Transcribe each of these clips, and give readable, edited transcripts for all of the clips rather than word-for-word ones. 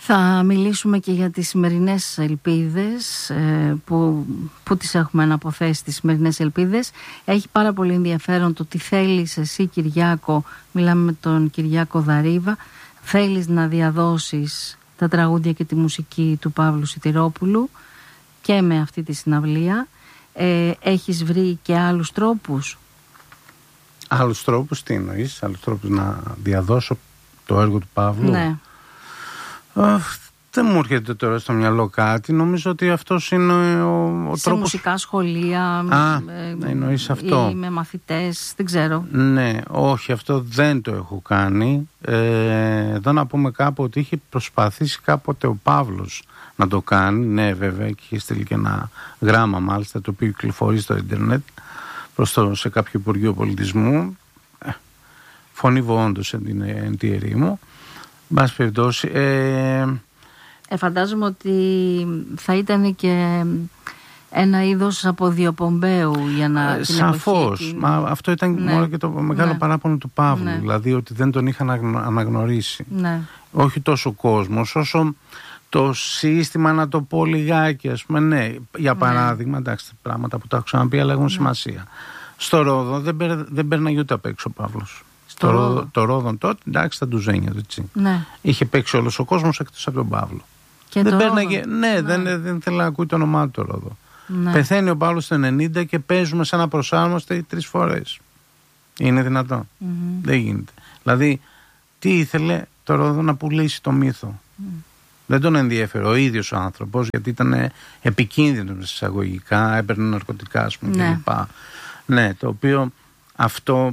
Θα μιλήσουμε και για τις σημερινές ελπίδες, που τις έχουμε αναποθέσει τις σημερινές ελπίδες. Έχει πάρα πολύ ενδιαφέρον το τι θέλεις εσύ, Κυριάκο, μιλάμε με τον Κυριάκο Δαρίβα, θέλεις να διαδώσεις τα τραγούδια και τη μουσική του Παύλου Σιτηρόπουλου και με αυτή τη συναυλία. Έχεις βρει και άλλους τρόπους? Άλλους τρόπους, τι εννοείς? Άλλους τρόπους να διαδώσω το έργο του Παύλου? Ναι. Δεν μου έρχεται τώρα στο μυαλό κάτι. Νομίζω ότι αυτός είναι ο τρόπος. Σε μουσικά σχολεία εννοείς αυτό? Ή με μαθητές, δεν ξέρω. Ναι, όχι, αυτό δεν το έχω κάνει. Εδώ να πούμε κάπου ότι είχε προσπαθήσει κάποτε ο Παύλος να το κάνει. Ναι, βέβαια, και είχε στείλει και ένα γράμμα μάλιστα, το οποίο κυκλοφορεί στο ίντερνετ σε κάποιο Υπουργείο Πολιτισμού. Φωνή όντως εν τη ερήμου. Μπας περιπτώσει. Φαντάζομαι ότι θα ήταν και ένα είδος αποδιοπομπαίου για να... Σαφώς. Μα αυτό ήταν μόνο και το μεγάλο παράπονο του Παύλου. Δηλαδή ότι δεν τον είχαν αναγνωρίσει. Ναι. Όχι τόσο ο κόσμος, όσο το σύστημα, να το πω λιγάκι, ας πούμε. Ναι, για παράδειγμα, εντάξει, πράγματα που τα έχω ξαναπεί, αλλά έχουν σημασία. Στο Ρόδο δεν παίρναγε ούτε απ' έξω ο Παύλος. Το Ρόδον τότε, εντάξει, θα του ζένιαζε έτσι. Ναι. Είχε παίξει όλος ο κόσμος εκτός από τον Παύλο. Και δεν παίρναγε, δεν θέλει να ακούει το όνομά του το Ρόδο. Ναι. Πεθαίνει ο Παύλος το 90 και παίζουμε σαν να προσάρμοστε 3 φορές. Είναι δυνατόν? Δεν γίνεται. Δηλαδή, τι ήθελε το Ρόδο? Να πουλήσει το μύθο. Δεν τον ενδιέφερε ο ίδιος ο άνθρωπος, γιατί ήταν επικίνδυνος εισαγωγικά, έπαιρνε ναρκωτικά, ας πούμε, κλπ. Ναι, το οποίο αυτό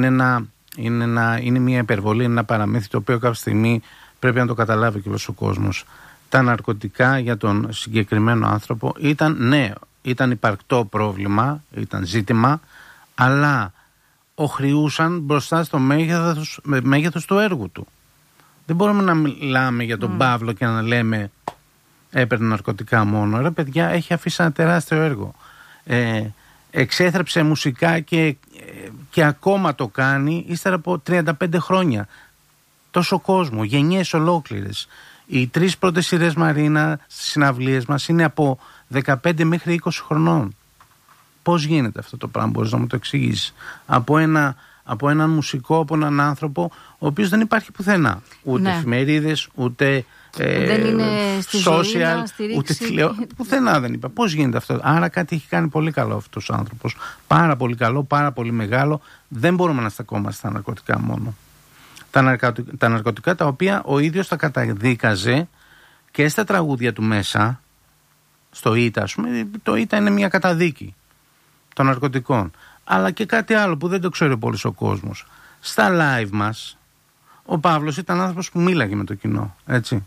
είναι μια υπερβολή, είναι ένα παραμύθι, το οποίο κάποια στιγμή πρέπει να το καταλάβει και όλος ο κόσμος. Τα ναρκωτικά για τον συγκεκριμένο άνθρωπο ήταν υπαρκτό πρόβλημα, ήταν ζήτημα, αλλά οχρεούσαν μπροστά στο μέγεθος του έργου του. Δεν μπορούμε να μιλάμε για τον Παύλο και να λέμε έπαιρνε ναρκωτικά μόνο. Ρε παιδιά, έχει αφήσει ένα τεράστιο έργο. Εξέθρεψε μουσικά και ακόμα το κάνει ύστερα από 35 χρόνια. Τόσο κόσμο, γενιές ολόκληρες. Οι 3 πρώτες σειρές Μαρίνα στις συναυλίες μας είναι από 15 μέχρι 20 χρονών. Πώς γίνεται αυτό το πράγμα, μπορείς να μου το εξηγήσεις? Από έναν μουσικό, από έναν άνθρωπο ο οποίος δεν υπάρχει πουθενά. Ούτε εφημερίδες, ούτε δεν είναι στη social, ούτε τηλεόραση. Πουθενά δεν είπα. Πώς γίνεται αυτό? Άρα κάτι έχει κάνει πολύ καλό αυτός ο άνθρωπος. Πάρα πολύ καλό, πάρα πολύ μεγάλο. Δεν μπορούμε να στεκόμαστε στα ναρκωτικά μόνο. Τα ναρκωτικά τα οποία ο ίδιος τα καταδίκαζε και στα τραγούδια του μέσα, στο ΙΤΑ, ας πούμε. Το ΙΤΑ είναι μια καταδίκη των ναρκωτικών. Αλλά και κάτι άλλο που δεν το ξέρει πολύ ο κόσμος. Στα live μας, ο Παύλος ήταν άνθρωπος που μίλαγε με το κοινό, έτσι.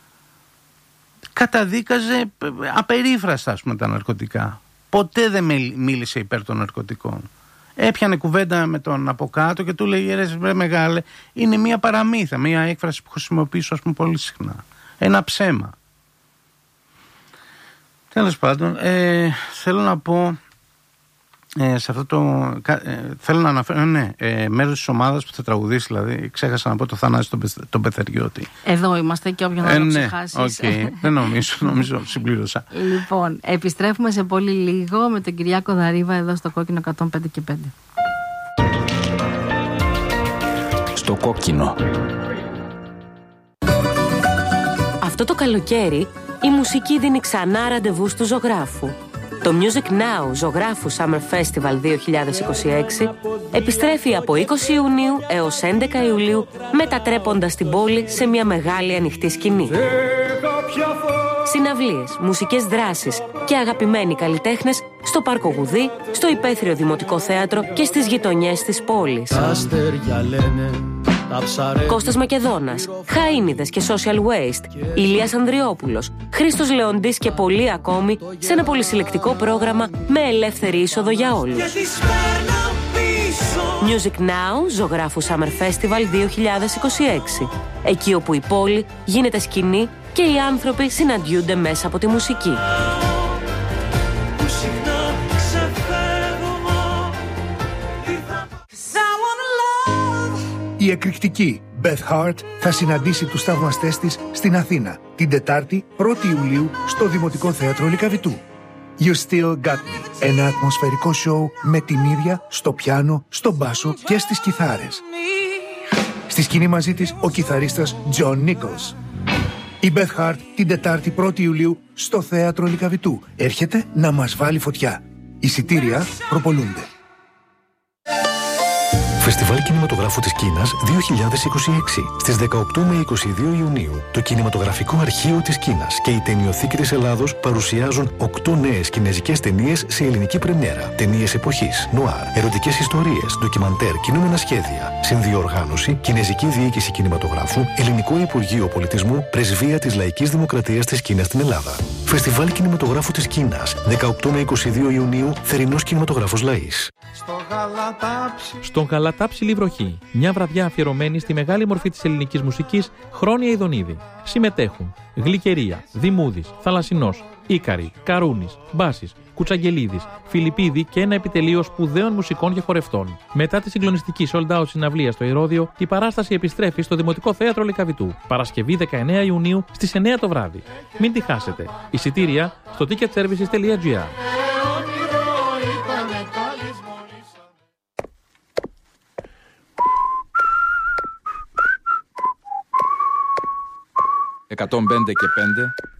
Καταδίκαζε απερίφραστα, ας πούμε, τα ναρκωτικά. Ποτέ δεν μίλησε υπέρ των ναρκωτικών. Έπιανε κουβέντα με τον από κάτω και του λέει: ρε μεγάλε, είναι μια παραμύθα, μια έκφραση που χρησιμοποιήσω, ας πούμε, πολύ συχνά. Ένα ψέμα. Τέλος πάντων, θέλω να πω σε αυτό θέλω να αναφέρω μέρος της ομάδας που θα τραγουδήσει, δηλαδή ξέχασα να πω το Θανάση τον Πεθεριώτη. Εδώ είμαστε και όποιον να το ξεχάσεις. Δεν νομίζω συμπλήρωσα. Λοιπόν, επιστρέφουμε σε πολύ λίγο με τον Κυριάκο Δαρίβα εδώ στο Κόκκινο 105,5. Στο Κόκκινο. Αυτό το καλοκαίρι η μουσική δίνει ξανά ραντεβού του ζωγράφου. Το Music Now Ζωγράφου Summer Festival 2026 επιστρέφει από 20 Ιουνίου έως 11 Ιουλίου, μετατρέποντας την πόλη σε μια μεγάλη ανοιχτή σκηνή. Συναυλίες, μουσικές δράσεις και αγαπημένοι καλλιτέχνες στο Πάρκο Γουδί, στο Υπαίθριο Δημοτικό Θέατρο και στις γειτονιές της πόλης. Κώστας Μακεδόνας, Χαΐνιδες και Social Waste, Ηλίας Ανδριόπουλος, Χρήστος Λεοντής και πολλοί ακόμη σε ένα πολυσυλλεκτικό πρόγραμμα με ελεύθερη είσοδο για όλους. Music Now Ζωγράφου Summer Festival 2026. Εκεί όπου η πόλη γίνεται σκηνή και οι άνθρωποι συναντιούνται μέσα από τη μουσική. Η εκρηκτική Beth Hart θα συναντήσει τους θαυμαστές της στην Αθήνα την Τετάρτη 1η Ιουλίου στο Δημοτικό Θέατρο Λυκαβητού. You Still Got Me, ένα ατμοσφαιρικό σοου με την ίδια στο πιάνο, στο μπάσο και στις κιθάρες. Στη σκηνή μαζί της ο κιθαρίστας John Nichols. Η Beth Hart την Τετάρτη 1η Ιουλίου στο Θέατρο Λυκαβητού έρχεται να μας βάλει φωτιά. Εισιτήρια προπολούνται. Φεστιβάλ Κινηματογράφου της Κίνας 2026. Στις 18 με 22 Ιουνίου, το Κινηματογραφικό Αρχείο της Κίνας και η Ταινιοθήκη της Ελλάδος παρουσιάζουν 8 νέες κινεζικές ταινίες σε ελληνική πρεμιέρα. Ταινίες εποχής, νουάρ, ερωτικές ιστορίες, ντοκιμαντέρ, κινούμενα σχέδια. Συνδιοργάνωση, Κινεζική Διοίκηση Κινηματογράφου, Ελληνικό Υπουργείο Πολιτισμού, Πρεσβεία της Λαϊκής Δημοκρατίας της Κίνας στην Ελλάδα. Φεστιβάλ Κινηματογράφου της Κίνας 18 με 22 Ιουνίου, Θερινός Κινηματογράφος Λαΐς. Στον Γαλατάψιλη βροχή, μια βραδιά αφιερωμένη στη μεγάλη μορφή της ελληνικής μουσικής, Χρόνια Ιδονίδη. Συμμετέχουν Γλυκερία, Δημούδης, Θαλασσινός, Ίκαρη, Καρούνης, Μπάσης, Κουτσαγγελίδης, Φιλιππίδη και ένα επιτελείο σπουδαίων μουσικών και χορευτών. Μετά τη συγκλονιστική sold out συναυλία στο Ηρώδειο, η παράσταση επιστρέφει στο Δημοτικό Θέατρο Λυκαβητού, Παρασκευή 19 Ιουνίου στις 9 το βράδυ. Μην τη χάσετε. Εισιτήρια στο ticketservices.gr. 105 και 5